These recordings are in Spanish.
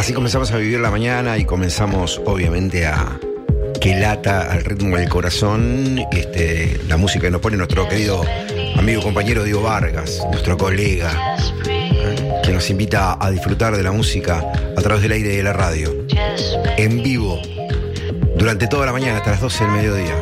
Así comenzamos a vivir la mañana y comenzamos, obviamente, a que lata al ritmo del corazón la música que nos pone nuestro querido amigo compañero Diego Vargas, nuestro colega, que nos invita a disfrutar de la música a través del aire de la radio, en vivo, durante toda la mañana hasta las 12 del mediodía.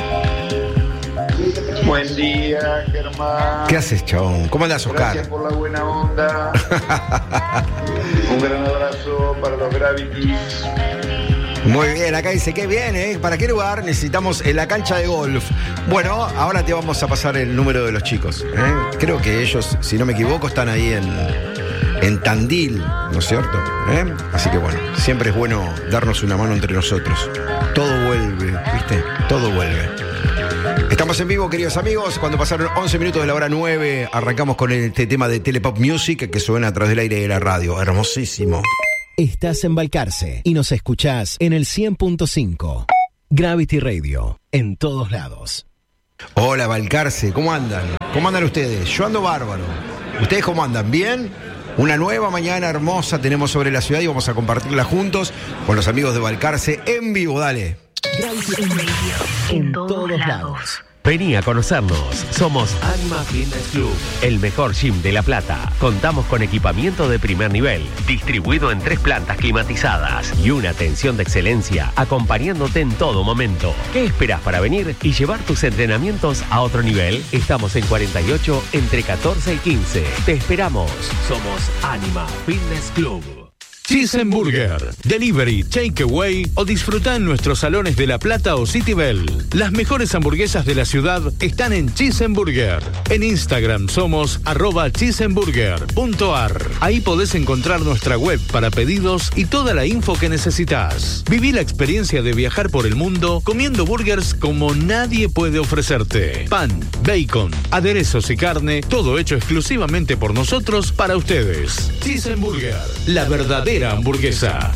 Buen día, Germán. ¿Qué haces, chabón? ¿Cómo andás, Oscar? Gracias por la buena onda. Un gran abrazo para los Gravities. Muy bien, acá dice, qué bien, ¿eh? ¿Para qué lugar? Necesitamos en la cancha de golf. Bueno, ahora te vamos a pasar el número de los chicos, ¿eh? Creo que ellos, si no me equivoco, están ahí en Tandil, ¿no es cierto? Así que bueno, siempre es bueno darnos una mano entre nosotros. Todo vuelve, ¿viste? Todo vuelve. Estamos en vivo, queridos amigos. Cuando pasaron 11 minutos de la hora 9, arrancamos con este tema de Telepop Music que suena a través del aire de la radio. Hermosísimo. Estás en Balcarce y nos escuchás en el 100.5. Gravity Radio, en todos lados. Hola, Balcarce, ¿cómo andan? ¿Cómo andan ustedes? Yo ando bárbaro. ¿Ustedes cómo andan? ¿Bien? Una nueva mañana hermosa tenemos sobre la ciudad y vamos a compartirla juntos con los amigos de Balcarce en vivo. Dale. Gravity Radio, en todos lados. Vení a conocernos. Somos Anima Fitness Club, el mejor gym de La Plata. Contamos con equipamiento de primer nivel, distribuido en 3 plantas climatizadas y una atención de excelencia acompañándote en todo momento. ¿Qué esperás para venir y llevar tus entrenamientos a otro nivel? Estamos en 48 entre 14 y 15. Te esperamos. Somos Anima Fitness Club. Cheeseburger, delivery, takeaway o disfruta en nuestros salones de La Plata o City Bell. Las mejores hamburguesas de la ciudad están en Cheeseburger. En Instagram somos @cheeseburger.ar. Ahí podés encontrar nuestra web para pedidos y toda la info que necesitas. Viví la experiencia de viajar por el mundo comiendo burgers como nadie puede ofrecerte. Pan, bacon, aderezos y carne, todo hecho exclusivamente por nosotros para ustedes. Cheeseburger, la verdadera hamburguesa.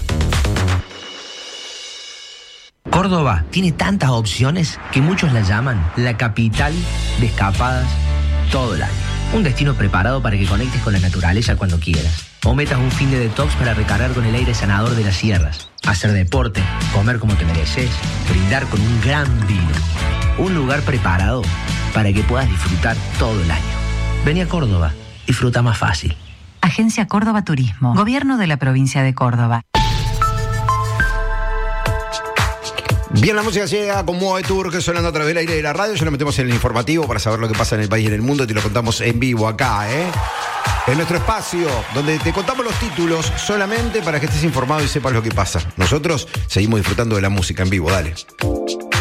Córdoba tiene tantas opciones que muchos la llaman la capital de escapadas todo el año. Un destino preparado para que conectes con la naturaleza cuando quieras. O metas un fin de detox para recargar con el aire sanador de las sierras. Hacer deporte, comer como te mereces, brindar con un gran vino. Un lugar preparado para que puedas disfrutar todo el año. Vení a Córdoba, disfruta más fácil. Agencia Córdoba Turismo, Gobierno de la Provincia de Córdoba. Bien, la música llega con Move Tour, que sonando a través del aire de la radio. Ya lo metemos en el informativo para saber lo que pasa en el país y en el mundo. Te lo contamos en vivo acá, en nuestro espacio, donde te contamos los títulos solamente para que estés informado y sepas lo que pasa. Nosotros seguimos disfrutando de la música en vivo, dale.